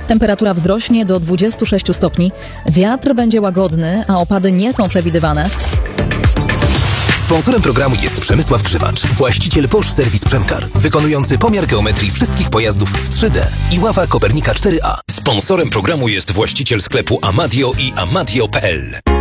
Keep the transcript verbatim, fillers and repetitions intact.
Temperatura wzrośnie do dwudziestu sześciu stopni. Wiatr będzie łagodny, a opady nie są przewidywane. Sponsorem programu jest Przemysław Grzywacz, właściciel Bosch Serwis Przemkar, wykonujący pomiar geometrii wszystkich pojazdów w trzy D i ława Kopernika cztery A. Sponsorem programu jest właściciel sklepu Amadio i amadio kropka p l.